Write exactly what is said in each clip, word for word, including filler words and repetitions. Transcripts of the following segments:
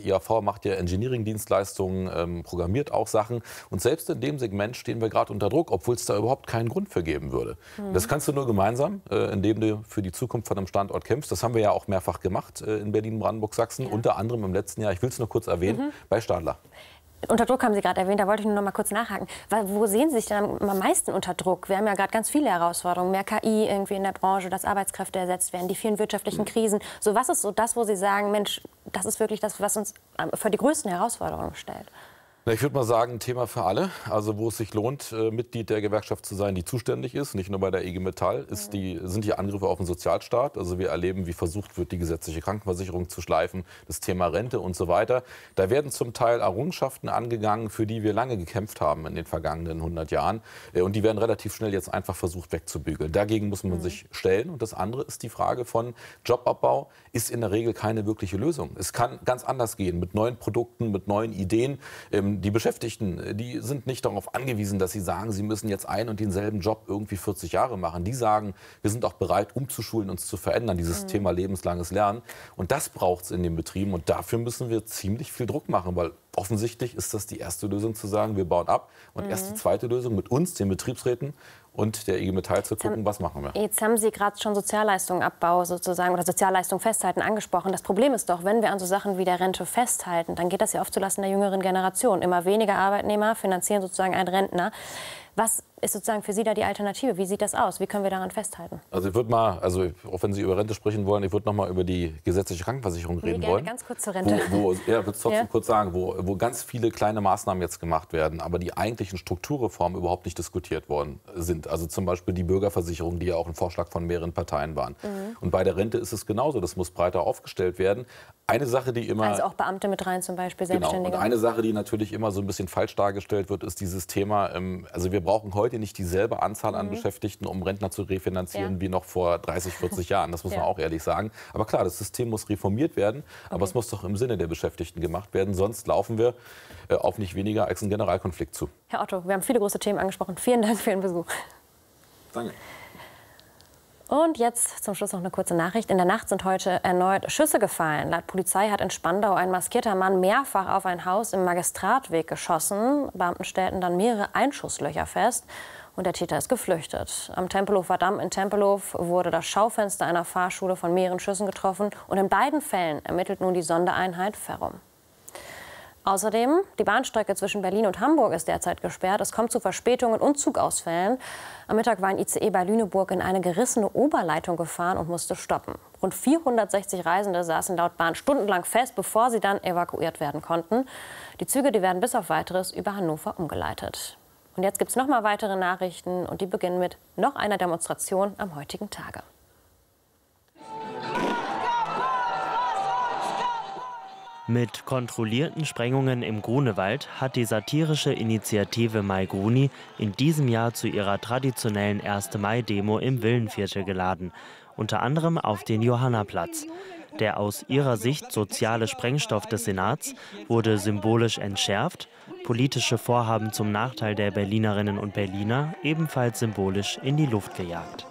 I A V macht ja Engineering-Dienstleistungen, ähm, programmiert auch Sachen. Und selbst in dem Segment stehen wir gerade unter Druck, obwohl es da überhaupt keinen Grund für geben würde. Mhm. Das kannst du nur gemeinsam, äh, indem du für die Zukunft von einem Standort kämpfst. Das haben wir ja auch mehrfach gemacht äh, in Berlin, Brandenburg, Sachsen. Ja. Unter anderem im letzten Jahr, ich will es nur kurz erwähnen, mhm. bei Stadler. Unter Druck haben Sie gerade erwähnt, da wollte ich nur noch mal kurz nachhaken. Weil, wo sehen Sie sich denn am meisten unter Druck? Wir haben ja gerade ganz viele Herausforderungen, mehr K I irgendwie in der Branche, dass Arbeitskräfte ersetzt werden, die vielen wirtschaftlichen mhm. Krisen. So, was ist so das, wo Sie sagen, Mensch, das ist wirklich das, was uns vor die größten Herausforderungen stellt? Ich würde mal sagen, ein Thema für alle. Also wo es sich lohnt, Mitglied der Gewerkschaft zu sein, die zuständig ist, nicht nur bei der I G Metall, ist die, sind die Angriffe auf den Sozialstaat. Also wir erleben, wie versucht wird, die gesetzliche Krankenversicherung zu schleifen, das Thema Rente und so weiter. Da werden zum Teil Errungenschaften angegangen, für die wir lange gekämpft haben in den vergangenen hundert Jahren. Und die werden relativ schnell jetzt einfach versucht wegzubügeln. Dagegen muss man mhm. sich stellen. Und das andere ist die Frage von Jobabbau, ist in der Regel keine wirkliche Lösung. Es kann ganz anders gehen, mit neuen Produkten, mit neuen Ideen. Die Beschäftigten, die sind nicht darauf angewiesen, dass sie sagen, sie müssen jetzt einen und denselben Job irgendwie vierzig Jahre machen. Die sagen, wir sind auch bereit, umzuschulen, uns zu verändern, dieses mhm. Thema lebenslanges Lernen. Und das braucht es in den Betrieben. Und dafür müssen wir ziemlich viel Druck machen, weil offensichtlich ist das die erste Lösung, zu sagen, wir bauen ab. Und mhm. erst die zweite Lösung mit uns, den Betriebsräten und der I G Metall zu gucken, was machen wir. Jetzt haben Sie gerade schon Sozialleistungsabbau sozusagen oder Sozialleistung festhalten angesprochen. Das Problem ist doch, wenn wir an so Sachen wie der Rente festhalten, dann geht das ja oft zulasten der jüngeren Generation. Immer weniger Arbeitnehmer finanzieren sozusagen einen Rentner. Was ist sozusagen für Sie da die Alternative? Wie sieht das aus? Wie können wir daran festhalten? Also ich würde mal, also auch wenn Sie über Rente sprechen wollen, ich würde noch mal über die gesetzliche Krankenversicherung reden gerne wollen. Ganz kurz zur Rente. Wo, wo, ja, ich würde es trotzdem ja. kurz sagen, wo, wo ganz viele kleine Maßnahmen jetzt gemacht werden, aber die eigentlichen Strukturreformen überhaupt nicht diskutiert worden sind. Also zum Beispiel die Bürgerversicherung, die ja auch ein Vorschlag von mehreren Parteien waren. Mhm. Und bei der Rente ist es genauso. Das muss breiter aufgestellt werden. Eine Sache, die immer... Also auch Beamte mit rein zum Beispiel, Selbstständige. Genau. Und eine Sache, die natürlich immer so ein bisschen falsch dargestellt wird, ist dieses Thema, ähm, also wir brauchen heute nicht dieselbe Anzahl an mhm. Beschäftigten, um Rentner zu refinanzieren, ja. wie noch vor dreißig, vierzig Jahren. Das muss ja. man auch ehrlich sagen. Aber klar, das System muss reformiert werden, aber okay. es muss doch im Sinne der Beschäftigten gemacht werden. Sonst laufen wir äh, auf nicht weniger als einen Generalkonflikt zu. Herr Otto, wir haben viele große Themen angesprochen. Vielen Dank für Ihren Besuch. Danke. Und jetzt zum Schluss noch eine kurze Nachricht. In der Nacht sind heute erneut Schüsse gefallen. Laut Polizei hat in Spandau ein maskierter Mann mehrfach auf ein Haus im Magistratweg geschossen. Beamten stellten dann mehrere Einschusslöcher fest. Und der Täter ist geflüchtet. Am Tempelhofer Damm in Tempelhof wurde das Schaufenster einer Fahrschule von mehreren Schüssen getroffen. Und in beiden Fällen ermittelt nun die Sondereinheit Ferrum. Außerdem, die Bahnstrecke zwischen Berlin und Hamburg ist derzeit gesperrt. Es kommt zu Verspätungen und Zugausfällen. Am Mittag war ein I C E bei Lüneburg in eine gerissene Oberleitung gefahren und musste stoppen. Rund vierhundertsechzig Reisende saßen laut Bahn stundenlang fest, bevor sie dann evakuiert werden konnten. Die Züge, die werden bis auf Weiteres über Hannover umgeleitet. Und jetzt gibt es noch mal weitere Nachrichten und die beginnen mit noch einer Demonstration am heutigen Tage. Mit kontrollierten Sprengungen im Grunewald hat die satirische Initiative Mai-Gruni in diesem Jahr zu ihrer traditionellen ersten Mai-Demo im Villenviertel geladen, unter anderem auf den Johannaplatz. Der aus ihrer Sicht soziale Sprengstoff des Senats wurde symbolisch entschärft, politische Vorhaben zum Nachteil der Berlinerinnen und Berliner ebenfalls symbolisch in die Luft gejagt.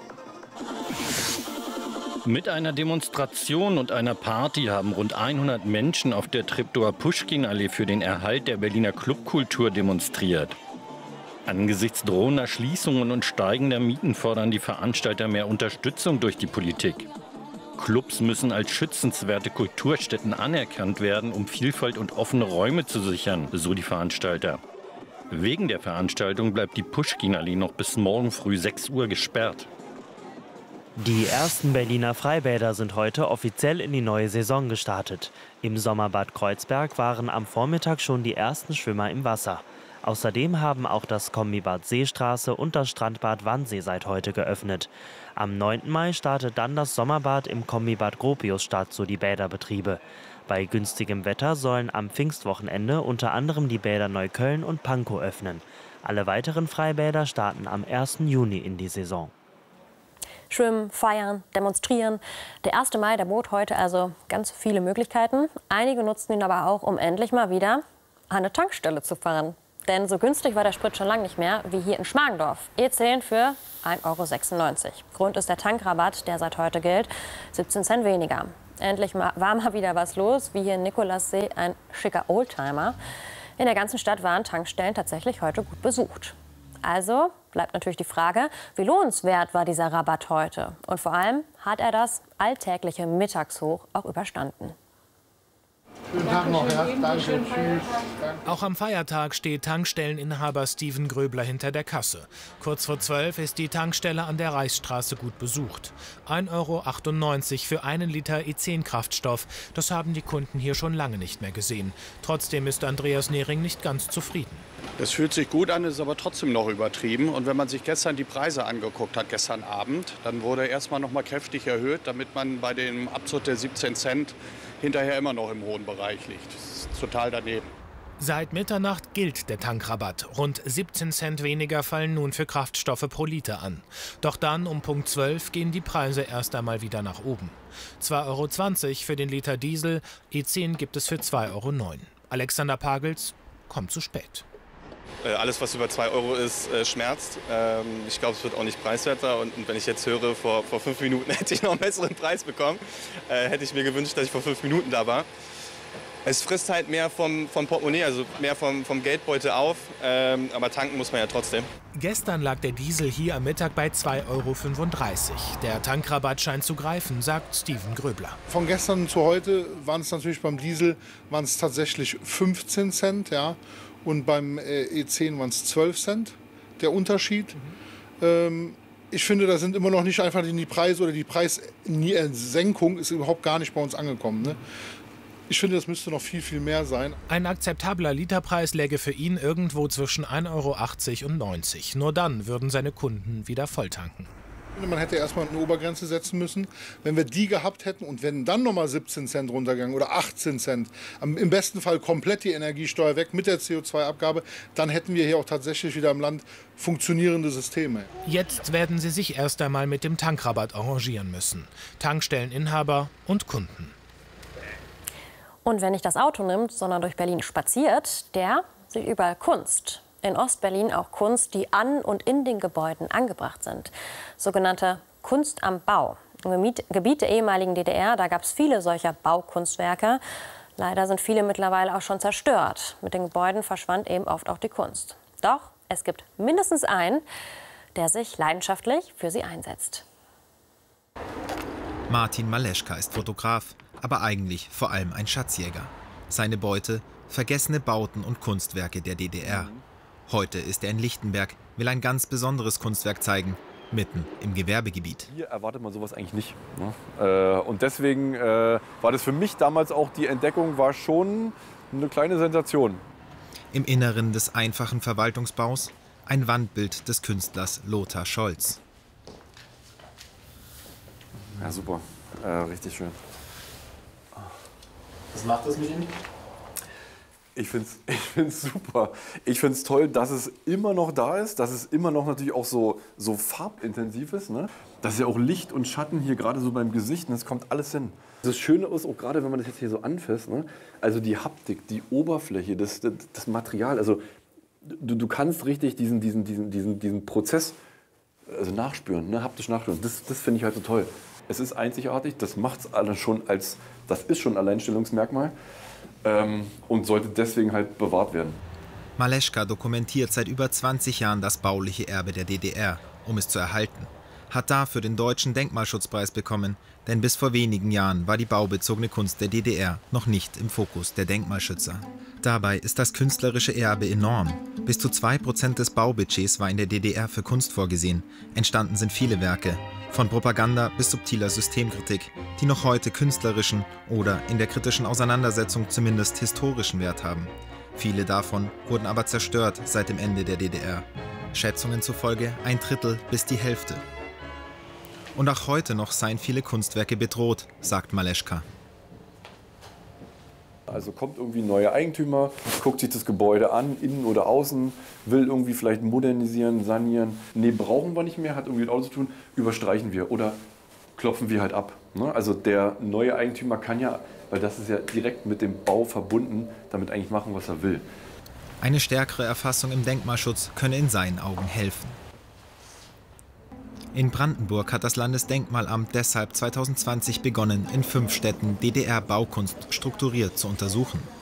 Mit einer Demonstration und einer Party haben rund hundert Menschen auf der Treptower-Puschkin-Allee für den Erhalt der Berliner Clubkultur demonstriert. Angesichts drohender Schließungen und steigender Mieten fordern die Veranstalter mehr Unterstützung durch die Politik. Clubs müssen als schützenswerte Kulturstätten anerkannt werden, um Vielfalt und offene Räume zu sichern, so die Veranstalter. Wegen der Veranstaltung bleibt die Puschkin-Allee noch bis morgen früh sechs Uhr gesperrt. Die ersten Berliner Freibäder sind heute offiziell in die neue Saison gestartet. Im Sommerbad Kreuzberg waren am Vormittag schon die ersten Schwimmer im Wasser. Außerdem haben auch das Kombibad Seestraße und das Strandbad Wannsee seit heute geöffnet. Am neunten Mai startet dann das Sommerbad im Kombibad Gropiusstadt, so die Bäderbetriebe. Bei günstigem Wetter sollen am Pfingstwochenende unter anderem die Bäder Neukölln und Pankow öffnen. Alle weiteren Freibäder starten am ersten Juni in die Saison. Schwimmen, feiern, demonstrieren. Der erste Mai, der bot heute also ganz viele Möglichkeiten. Einige nutzten ihn aber auch, um endlich mal wieder an eine Tankstelle zu fahren. Denn so günstig war der Sprit schon lange nicht mehr wie hier in Schmargendorf. E-Zählen für ein Euro sechsundneunzig. Grund ist der Tankrabatt, der seit heute gilt. siebzehn Cent weniger. Endlich mal, war mal wieder was los, wie hier in Nikolassee ein schicker Oldtimer. In der ganzen Stadt waren Tankstellen tatsächlich heute gut besucht. Also bleibt natürlich die Frage, wie lohnenswert war dieser Rabatt heute? Und vor allem, hat er das alltägliche Mittagshoch auch überstanden? Schönen Tag noch, ja. Danke, tschüss. Auch am Feiertag steht Tankstelleninhaber Steven Gröbler hinter der Kasse. Kurz vor zwölf ist die Tankstelle an der Reichsstraße gut besucht. ein Euro achtundneunzig für einen Liter E zehn Kraftstoff. Das haben die Kunden hier schon lange nicht mehr gesehen. Trotzdem ist Andreas Nehring nicht ganz zufrieden. Es fühlt sich gut an, ist aber trotzdem noch übertrieben. Und wenn man sich gestern die Preise angeguckt hat, gestern Abend, dann wurde erstmal noch mal kräftig erhöht, damit man bei dem Abzug der siebzehn Cent hinterher immer noch im hohen Bereich liegt. Das ist total daneben. Seit Mitternacht gilt der Tankrabatt. Rund siebzehn Cent weniger fallen nun für Kraftstoffe pro Liter an. Doch dann um Punkt zwölf gehen die Preise erst einmal wieder nach oben. zwei Euro zwanzig für den Liter Diesel, E zehn gibt es für zwei Euro neun. Alexander Pagels kommt zu spät. Alles, was über zwei Euro ist, schmerzt. Ich glaube, es wird auch nicht preiswerter. Und wenn ich jetzt höre, vor, vor fünf Minuten hätte ich noch einen besseren Preis bekommen, hätte ich mir gewünscht, dass ich vor fünf Minuten da war. Es frisst halt mehr vom, vom Portemonnaie, also mehr vom, vom Geldbeutel auf. Aber tanken muss man ja trotzdem. Gestern lag der Diesel hier am Mittag bei zwei Euro fünfunddreißig. Der Tankrabatt scheint zu greifen, sagt Steven Gröbler. Von gestern zu heute waren es natürlich beim Diesel waren es tatsächlich fünfzehn Cent, ja. Und beim E zehn waren es zwölf Cent, der Unterschied. Mhm. Ähm, ich finde, da sind immer noch nicht einfach die Preise oder die Preissenkung ist überhaupt gar nicht bei uns angekommen. Ne? Ich finde, das müsste noch viel, viel mehr sein. Ein akzeptabler Literpreis läge für ihn irgendwo zwischen ein Euro achtzig und neunzig. Nur dann würden seine Kunden wieder volltanken. Man hätte erstmal eine Obergrenze setzen müssen. Wenn wir die gehabt hätten und wenn dann nochmal siebzehn Cent runtergegangen oder achtzehn Cent, im besten Fall komplett die Energiesteuer weg mit der C O zwei Abgabe, dann hätten wir hier auch tatsächlich wieder im Land funktionierende Systeme. Jetzt werden sie sich erst einmal mit dem Tankrabatt arrangieren müssen. Tankstelleninhaber und Kunden. Und wer nicht das Auto nimmt, sondern durch Berlin spaziert, der sieht überall Kunst. In Ostberlin auch Kunst, die an und in den Gebäuden angebracht sind. Sogenannte Kunst am Bau. Im Gebiet der ehemaligen D D R, da gab es viele solcher Baukunstwerke. Leider sind viele mittlerweile auch schon zerstört. Mit den Gebäuden verschwand eben oft auch die Kunst. Doch es gibt mindestens einen, der sich leidenschaftlich für sie einsetzt. Martin Maleschka ist Fotograf, aber eigentlich vor allem ein Schatzjäger. Seine Beute: vergessene Bauten und Kunstwerke der D D R. Heute ist er in Lichtenberg, will ein ganz besonderes Kunstwerk zeigen, mitten im Gewerbegebiet. Hier erwartet man sowas eigentlich nicht. Ne? Und deswegen äh, war das für mich damals auch, die Entdeckung war schon eine kleine Sensation. Im Inneren des einfachen Verwaltungsbaus ein Wandbild des Künstlers Lothar Scholz. Ja, super. Äh, richtig schön. Was macht das mit Ihnen? Ich finde es ich find's super. Ich finde es toll, dass es immer noch da ist, dass es immer noch natürlich auch so, so farbintensiv ist. Ne? Dass ja auch Licht und Schatten hier gerade so beim Gesicht, das kommt alles hin. Das Schöne ist auch gerade, wenn man das jetzt hier so anfasst, ne? Also die Haptik, die Oberfläche, das, das, das Material. Also du, du kannst richtig diesen, diesen, diesen, diesen, diesen Prozess also nachspüren, ne? Haptisch nachspüren. Das, das finde ich halt so toll. Es ist einzigartig, das macht es schon als, das ist schon ein Alleinstellungsmerkmal. Ähm, und sollte deswegen halt bewahrt werden. Maleschka dokumentiert seit über zwanzig Jahren das bauliche Erbe der D D R, um es zu erhalten. Hat dafür den Deutschen Denkmalschutzpreis bekommen, denn bis vor wenigen Jahren war die baubezogene Kunst der D D R noch nicht im Fokus der Denkmalschützer. Dabei ist das künstlerische Erbe enorm. Bis zu zwei Prozent des Baubudgets war in der D D R für Kunst vorgesehen. Entstanden sind viele Werke, von Propaganda bis subtiler Systemkritik, die noch heute künstlerischen oder in der kritischen Auseinandersetzung zumindest historischen Wert haben. Viele davon wurden aber zerstört seit dem Ende der D D R. Schätzungen zufolge ein Drittel bis die Hälfte. Und auch heute noch seien viele Kunstwerke bedroht, sagt Maleschka. Also kommt irgendwie ein neuer Eigentümer, guckt sich das Gebäude an, innen oder außen, will irgendwie vielleicht modernisieren, sanieren. Nee, brauchen wir nicht mehr, hat irgendwie mit Auto zu tun, überstreichen wir oder klopfen wir halt ab. Ne? Also der neue Eigentümer kann ja, weil das ist ja direkt mit dem Bau verbunden, damit eigentlich machen, was er will. Eine stärkere Erfassung im Denkmalschutz könne in seinen Augen helfen. In Brandenburg hat das Landesdenkmalamt deshalb zweitausendzwanzig begonnen, in fünf Städten D D R-Baukunst strukturiert zu untersuchen.